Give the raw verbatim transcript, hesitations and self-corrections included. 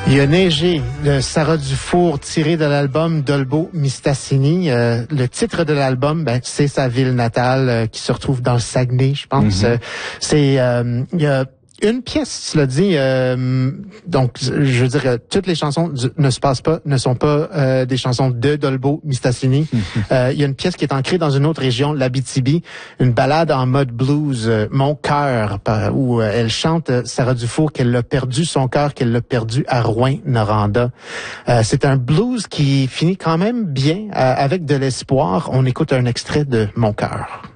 Il a neigé de Sarah Dufour tiré de l'album Dolbo Mistassini. Euh, le titre de l'album, ben, c'est sa ville natale euh, qui se retrouve dans le Saguenay, je pense. Mm-hmm. Euh, c'est euh, il y a une pièce, tu l'as dit, euh, donc je veux dire, euh, toutes les chansons du, ne se passent pas, ne sont pas euh, des chansons de Dolbo Mistassini. Mm-hmm. Euh, il y a une pièce qui est ancrée dans une autre région, l'Abitibi, une ballade en mode blues, euh, Mon cœur, où euh, elle chante, euh, Sarah Dufour, qu'elle a perdu son cœur, qu'elle l'a perdu à Rouyn-Noranda. Euh, c'est un blues qui finit quand même bien, euh, avec de l'espoir. On écoute un extrait de Mon cœur.